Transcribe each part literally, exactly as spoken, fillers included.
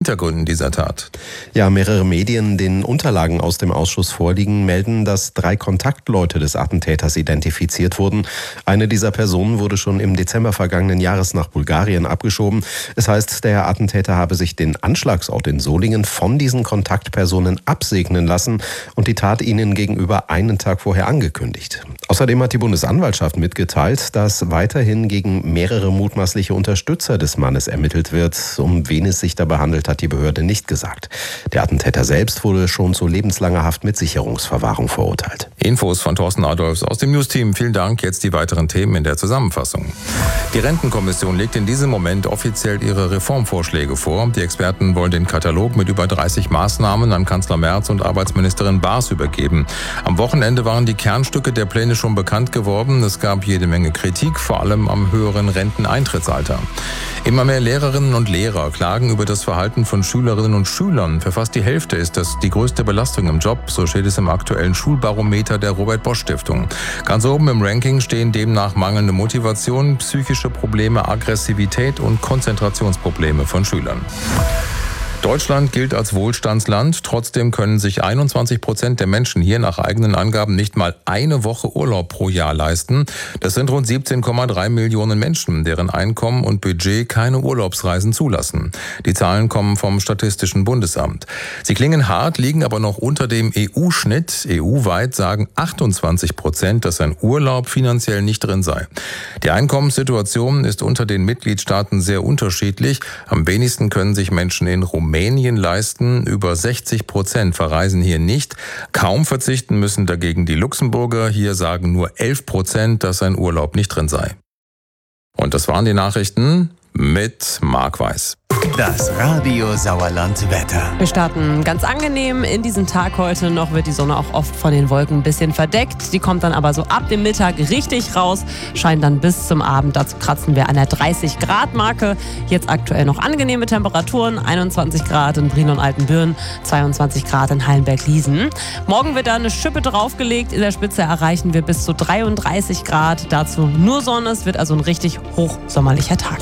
Hintergründen dieser Tat. Ja, mehrere Medien, denen Unterlagen aus dem Ausschuss vorliegen, melden, dass drei Kontaktleute des Attentäters identifiziert wurden. Eine dieser Personen wurde schon im Dezember vergangenen Jahres nach Bulgarien abgeschoben. Es heißt, der Attentäter habe sich den Anschlagsort in Solingen von diesen Kontaktpersonen absegnen lassen und die Tat ihnen gegenüber einen Tag vorher angekündigt. Außerdem hat die Bundesanwaltschaft mitgeteilt, dass weiterhin gegen mehrere mutmaßliche Unterstützer des Mannes ermittelt wird. Um wen es sich dabei handelt, hat die Behörde nicht gesagt. Der Attentäter selbst wurde schon zu lebenslanger Haft mit Sicherungsverwahrung verurteilt. Infos von Thorsten Adolfs aus dem News-Team. Vielen Dank. Jetzt die weiteren Themen in der Zusammenfassung. Die Rentenkommission legt in diesem Moment offiziell ihre Reformvorschläge vor. Die Experten wollen den Katalog mit über dreißig Maßnahmen an Kanzler Merz und Arbeitsministerin Baas übergeben. Am Wochenende waren die Kernstücke der Pläne schon bekannt geworden. Es gab jede Menge Kritik, vor allem am höheren Renteneintrittsalter. Immer mehr Lehrerinnen und Lehrer klagen über das Verhalten von Schülerinnen und Schülern. Für fast die Hälfte ist das die größte Belastung im Job, so steht es im aktuellen Schulbarometer der Robert-Bosch-Stiftung. Ganz oben im Ranking stehen demnach mangelnde Motivation, psychische Probleme, Aggressivität und Konzentrationsprobleme von Schülern. Deutschland gilt als Wohlstandsland. Trotzdem können sich einundzwanzig Prozent der Menschen hier nach eigenen Angaben nicht mal eine Woche Urlaub pro Jahr leisten. Das sind rund siebzehn Komma drei Millionen Menschen, deren Einkommen und Budget keine Urlaubsreisen zulassen. Die Zahlen kommen vom Statistischen Bundesamt. Sie klingen hart, liegen aber noch unter dem E U-Schnitt. E U-weit sagen achtundzwanzig Prozent, dass ein Urlaub finanziell nicht drin sei. Die Einkommenssituation ist unter den Mitgliedstaaten sehr unterschiedlich. Am wenigsten können sich Menschen in Rumänien Rumänien leisten. Über sechzig Prozent verreisen hier nicht. Kaum verzichten müssen dagegen die Luxemburger. Hier sagen nur elf Prozent, dass ein Urlaub nicht drin sei. Und das waren die Nachrichten mit Marc Weiß. Das Radio Sauerland Wetter. Wir starten ganz angenehm in diesen Tag heute. Noch wird die Sonne auch oft von den Wolken ein bisschen verdeckt. Die kommt dann aber so ab dem Mittag richtig raus, scheint dann bis zum Abend. Dazu kratzen wir an der dreißig Grad Marke. Jetzt aktuell noch angenehme Temperaturen. einundzwanzig Grad in Brilon und Altenbürn, zweiundzwanzig Grad in Hallenberg-Liesen. Morgen wird da eine Schippe draufgelegt. In der Spitze erreichen wir bis zu dreiunddreißig Grad. Dazu nur Sonne. Es wird also ein richtig hochsommerlicher Tag.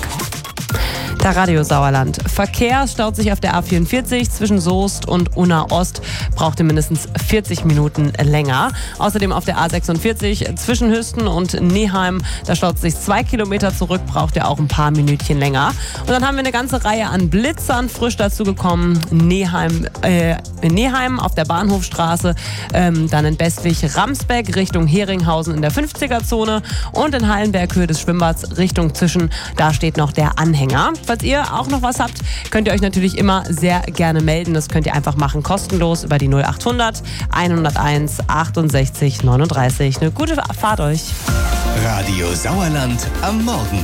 Der Radio Sauerland. Verkehr staut sich auf der A vierundvierzig zwischen Soest und Unna Ost. Braucht ihr mindestens vierzig Minuten länger. Außerdem auf der A sechsundvierzig zwischen Hüsten und Neheim. Da staut sich zwei Kilometer zurück. Braucht ihr auch ein paar Minütchen länger. Und dann haben wir eine ganze Reihe an Blitzern frisch dazu gekommen. Neheim, äh, in Neheim auf der Bahnhofstraße. Ähm, dann in Bestwig-Ramsbeck Richtung Heringhausen in der fünfziger-Zone. Und in Hallenberg Höhe des Schwimmbads Richtung Zischen. Da steht noch der Anhänger. Falls ihr auch noch was habt, könnt ihr euch natürlich immer sehr gerne melden. Das könnt ihr einfach machen, kostenlos über die null achthundert hunderteins achtundsechzig neununddreißig. Eine gute Fahrt euch. Radio Sauerland am Morgen.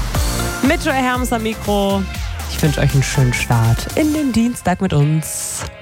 Mit Joy Hermes am Mikro. Ich wünsche euch einen schönen Start in den Dienstag mit uns.